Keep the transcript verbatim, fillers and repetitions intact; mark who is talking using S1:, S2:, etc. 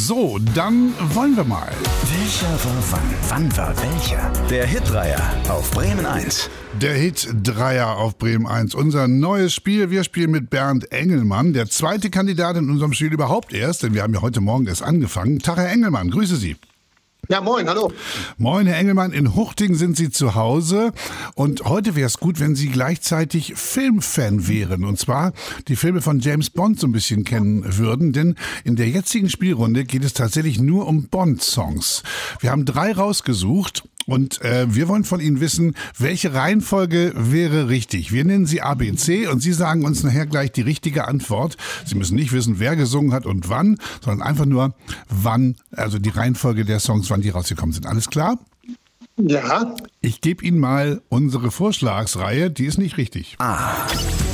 S1: So, dann wollen wir mal.
S2: Welcher war wann? Wann war welcher? Der Hitdreier auf Bremen eins.
S1: Der Hit-Dreier auf Bremen eins. Unser neues Spiel. Wir spielen mit Bernd Engelmann, der zweite Kandidat in unserem Spiel überhaupt erst, denn wir haben ja heute Morgen erst angefangen. Tag, Herr Engelmann, grüße Sie.
S3: Ja, moin, hallo.
S1: Moin, Herr Engelmann. In Huchting sind Sie zu Hause. Und heute wäre es gut, wenn Sie gleichzeitig Filmfan wären. Und zwar die Filme von James Bond so ein bisschen kennen würden. Denn in der jetzigen Spielrunde geht es tatsächlich nur um Bond-Songs. Wir haben drei rausgesucht. Und äh, wir wollen von Ihnen wissen, welche Reihenfolge wäre richtig. Wir nennen sie A, B, C und Sie sagen uns nachher gleich die richtige Antwort. Sie müssen nicht wissen, wer gesungen hat und wann, sondern einfach nur, wann, also die Reihenfolge der Songs, wann die rausgekommen sind. Alles klar?
S3: Ja.
S1: Ich gebe Ihnen mal unsere Vorschlagsreihe, die ist nicht richtig.
S2: A.